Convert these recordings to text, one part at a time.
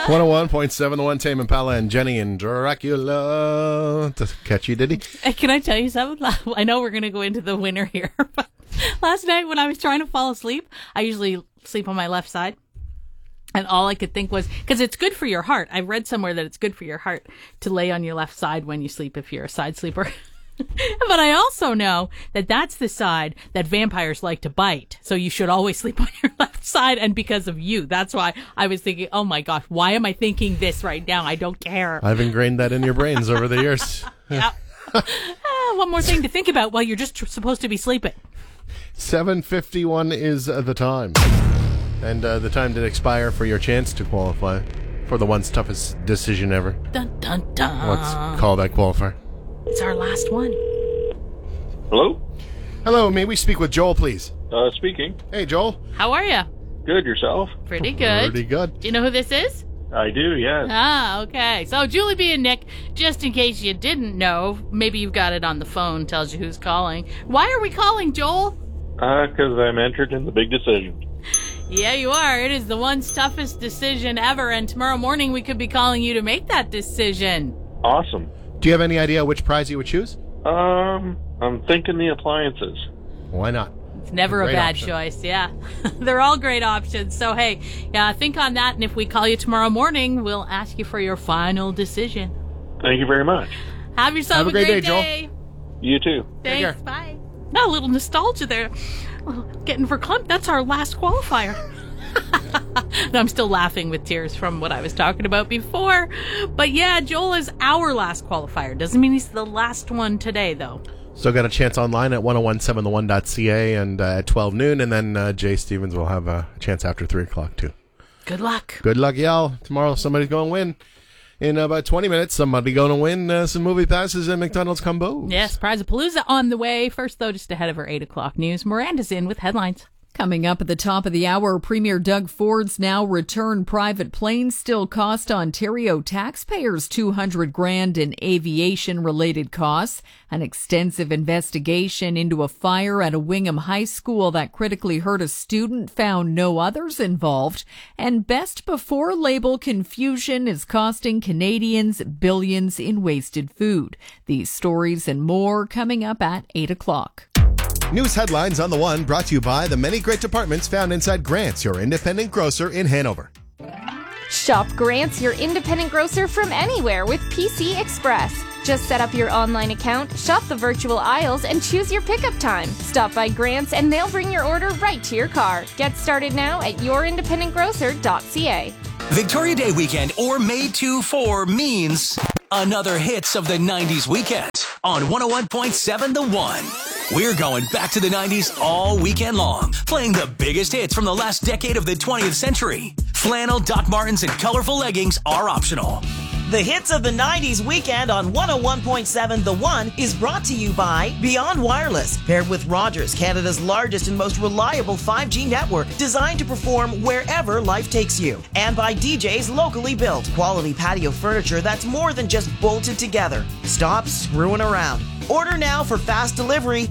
101.7 The One, Tame Impala and Jenny and Dracula. That's a catchy ditty. Hey, can I tell you something? I know we're going to go into the winter here, but last night when I was trying to fall asleep, I usually sleep on my left side. And all I could think was, because it's good for your heart. I read somewhere that it's good for your heart to lay on your left side when you sleep if you're a side sleeper. But I also know that that's the side that vampires like to bite. So you should always sleep on your left side. And because of you, that's why I was thinking, oh my gosh, why am I thinking this right now? I don't care. I've ingrained that in your brains over the years. Yeah. One more thing to think about while you're just supposed to be sleeping. 7:51 is the time. And the time did expire for your chance to qualify for the one's toughest decision ever. Dun, dun, dun. Let's call that qualifier. It's our last one. Hello? Hello, may we speak with Joel, please? Speaking. Hey, Joel. How are you? Good, yourself? Pretty good. Pretty good. Do you know who this is? I do, yes. Ah, okay. So Julie B and Nick, just in case you didn't know, maybe you've got it on the phone, tells you who's calling. Why are we calling, Joel? Because I'm entered in the big decision. Yeah, you are. It is the one's toughest decision ever, and tomorrow morning we could be calling you to make that decision. Awesome. Do you have any idea which prize you would choose? I'm thinking the appliances. Why not? It's never a Great bad option. choice, yeah. They're all great options. So, hey, think on that, and if we call you tomorrow morning, we'll ask you for your final decision. Thank you very much. Have yourself Have a great day, day. You too. Thanks, care. bye. Now, a little nostalgia there. Getting verklempt, that's our last qualifier. No, I'm still laughing with tears from what I was talking about before. But yeah, Joel is our last qualifier. Doesn't mean he's the last one today, though. Still got a chance online at 1017thone.ca and at 12 noon. And then Jay Stevens will have a chance after 3 o'clock, too. Good luck. Good luck, y'all. Tomorrow somebody's going to win. In about 20 minutes, somebody going to win some movie passes at McDonald's Combos. Yes, Prize-a-Palooza on the way. First, though, just ahead of our 8 o'clock news, Miranda's in with headlines. Coming up at the top of the hour, Premier Doug Ford's now return private planes still cost Ontario taxpayers $200,000 in aviation-related costs. An extensive investigation into a fire at a Wingham High School that critically hurt a student found no others involved. And best before label confusion is costing Canadians billions in wasted food. These stories and more coming up at 8 o'clock. News headlines on the One brought to you by the many great departments found inside Grant's, your independent grocer in Hanover. Shop Grant's, your independent grocer from anywhere with PC Express. Just set up your online account, shop the virtual aisles, and choose your pickup time. Stop by Grant's and they'll bring your order right to your car. Get started now at yourindependentgrocer.ca. Victoria Day weekend or May 2-4 means another hits of the 90s weekend on 101.7 The One. We're going back to the 90s all weekend long, playing the biggest hits from the last decade of the 20th century. Flannel, Doc Martens, and colorful leggings are optional. The hits of the 90s weekend on 101.7 The One is brought to you by Beyond Wireless, paired with Rogers, Canada's largest and most reliable 5G network, designed to perform wherever life takes you. And by DJ's Locally Built, quality patio furniture that's more than just bolted together. Stop screwing around. Order now for fast delivery,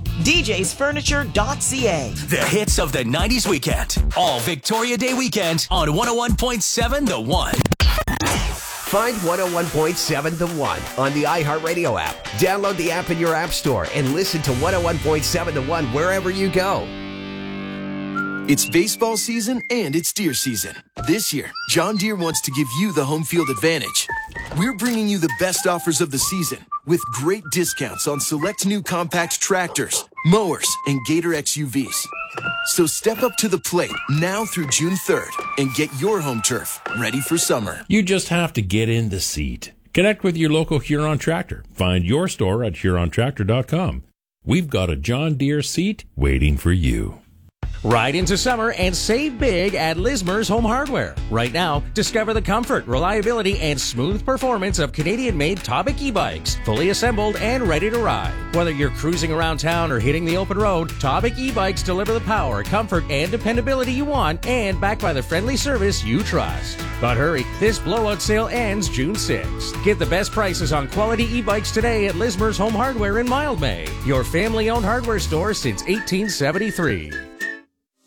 djsfurniture.ca. The hits of the 90s weekend, all Victoria Day weekend on 101.7 The One. Find 101.7 The One on the iHeartRadio app. Download the app in your app store and listen to 101.7 The One wherever you go. It's baseball season and it's deer season. This year, John Deere wants to give you the home field advantage. We're bringing you the best offers of the season with great discounts on select new compact tractors, mowers, and Gator XUVs. So step up to the plate now through June 3rd and get your home turf ready for summer. You just have to get in the seat. Connect with your local Huron Tractor. Find your store at HuronTractor.com. We've got a John Deere seat waiting for you. Ride into summer and save big at Lismer's Home Hardware. Right now, discover the comfort, reliability, and smooth performance of Canadian-made Topic e-bikes, fully assembled and ready to ride. Whether you're cruising around town or hitting the open road, Topic e-bikes deliver the power, comfort, and dependability you want, and backed by the friendly service you trust. But hurry, this blowout sale ends June 6th. Get the best prices on quality e-bikes today at Lismer's Home Hardware in Mildmay, your family-owned hardware store since 1873.